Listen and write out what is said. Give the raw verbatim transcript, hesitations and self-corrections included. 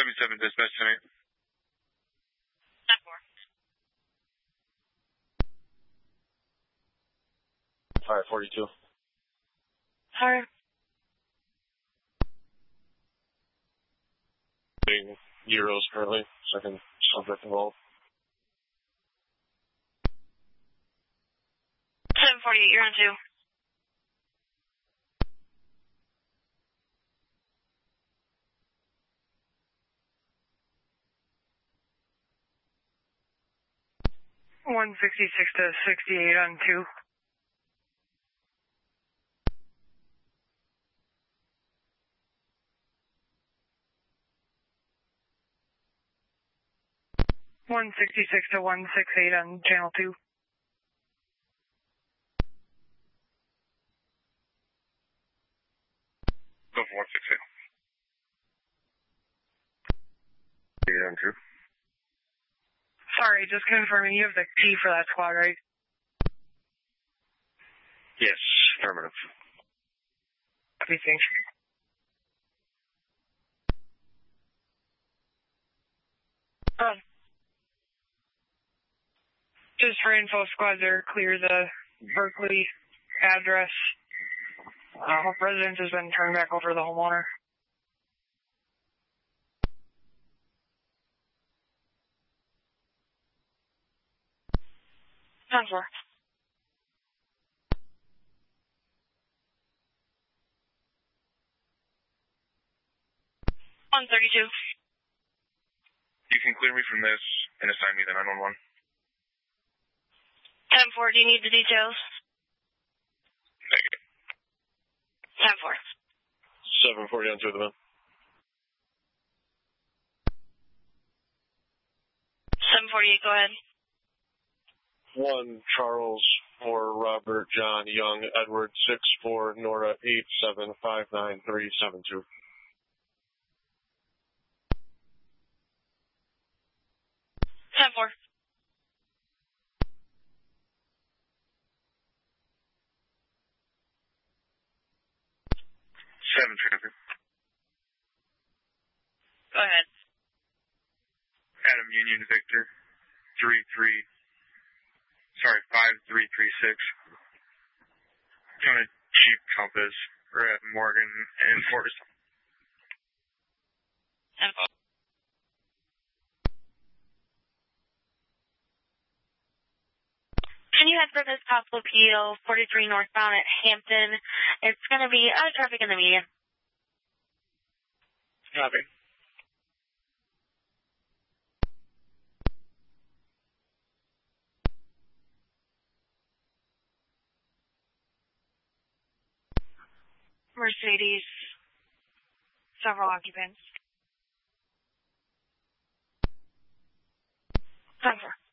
seventy-seven dispatch tonight. ten four. Fire forty-two. Fire. Being Euros currently, second subject involved. seven forty-eight, you're on two. one sixty-six to sixty-eight on two. one sixty-six to one sixty-eight on channel two. Go for one sixty. eight on two. Sorry, just confirming you have the key for that squad, right? Yes, affirmative. Copy, thanks. Um, just for info, squads are clear the Berkeley address. Uh, residence has been turned back over to the homeowner. ten four. one thirty-two. You can clear me from this and assign me the nine one one. ten four, do you need the details? Negative. ten four. seven forty on two of the men. seven forty-eight, go ahead. One, Charles, four, Robert, John, Young, Edward, six, four, Nora, eight, seven, five, nine, three, seven, two. ten four. Seven traffic. Go ahead. Adam Union Victor. Three three. Sorry, five three three six. Doing a Jeep Compass. We're at Morgan and Forest. ten four. Can you head for this possible P O forty-three northbound at Hampton? It's going to be out of traffic in the median. Copy. Mercedes, several occupants. ten four.